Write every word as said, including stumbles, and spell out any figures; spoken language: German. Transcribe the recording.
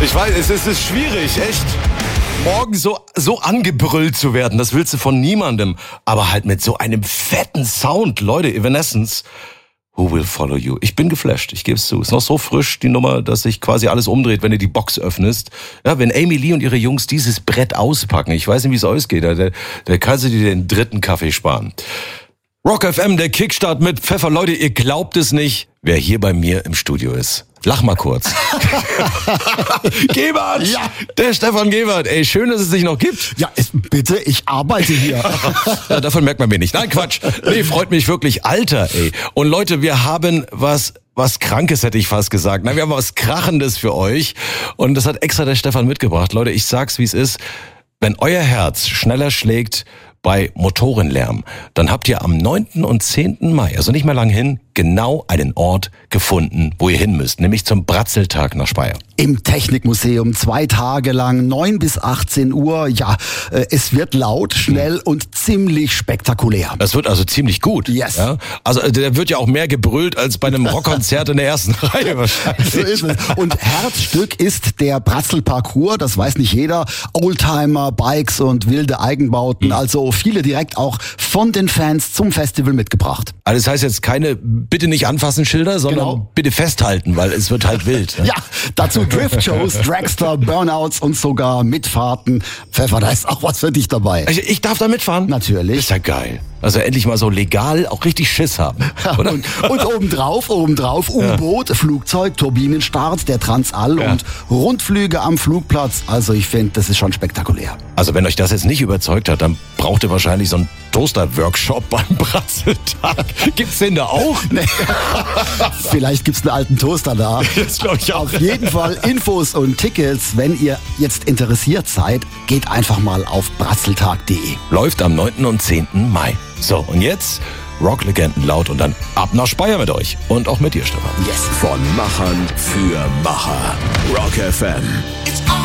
Ich weiß, es ist, es ist schwierig, echt. Morgen so, so angebrüllt zu werden, das willst du von niemandem. Aber halt mit so einem fetten Sound. Leute, Evanescence, Who Will Follow You? Ich bin geflasht, ich gebe es zu. Ist noch so frisch, die Nummer, dass sich quasi alles umdreht, wenn du die Box öffnest. Ja, wenn Amy Lee und ihre Jungs dieses Brett auspacken, ich weiß nicht, wie es ausgeht, da, da kannst du dir den dritten Kaffee sparen. Rock F M, der Kickstart mit Pfeffer. Leute, ihr glaubt es nicht, wer hier bei mir im Studio ist. Lach mal kurz. Gebert! Ja. Der Stefan Gebert. Ey, schön, dass es dich noch gibt. Ja, es, bitte, ich arbeite hier. Ja, davon merkt man mir nicht. Nein, Quatsch. Nee, freut mich wirklich. Alter, ey. Und Leute, wir haben was... Was Krankes, hätte ich fast gesagt. Nein, wir haben was Krachendes für euch. Und das hat extra der Stefan mitgebracht. Leute, ich sag's, wie es ist. Wenn euer Herz schneller schlägt bei Motorenlärm, dann habt ihr am neunten und zehnten Mai, also nicht mehr lang hin, genau einen Ort gefunden, wo ihr hin müsst, nämlich zum Bratzeltag nach Speyer. Im Technikmuseum, zwei Tage lang, neun bis achtzehn Uhr. Ja, äh, es wird laut, schnell und ziemlich spektakulär. Das wird also ziemlich gut. Yes. Ja? Also da wird ja auch mehr gebrüllt als bei einem Rockkonzert in der ersten Reihe wahrscheinlich. So ist es. Und Herzstück ist der Bratzelparcours, das weiß nicht jeder. Oldtimer, Bikes und wilde Eigenbauten, mhm. also viele direkt auch von den Fans zum Festival mitgebracht. Also das heißt jetzt keine bitte nicht anfassen Schilder, sondern genau. bitte festhalten, weil es wird halt wild. Ja, ja dazu Drift-Shows, Dragster, Burnouts und sogar Mitfahrten. Pfeffer, da ist auch was für dich dabei. Ich, ich darf da mitfahren? Natürlich. Ist ja geil. Also endlich mal so legal auch richtig Schiss haben, oder? und, und obendrauf, obendrauf U-Boot, ja. Flugzeug, Turbinenstart, der Transall ja. und Rundflüge am Flugplatz. Also ich finde, das ist schon spektakulär. Also wenn euch das jetzt nicht überzeugt hat, dann braucht ihr wahrscheinlich so einen Toaster-Workshop beim Bratzeltag. Gibt's den da auch? Nee. Vielleicht gibt's einen alten Toaster da. Das glaube ich auch. Auf jeden Fall Infos und Tickets, wenn ihr jetzt interessiert seid, geht einfach mal auf bratzeltag punkt de. Läuft am neunten und zehnten Mai. So, und jetzt Rocklegenden laut und dann ab nach Speyer mit euch. Und auch mit dir, Stefan. Yes. Von Machern für Macher. Rock F M.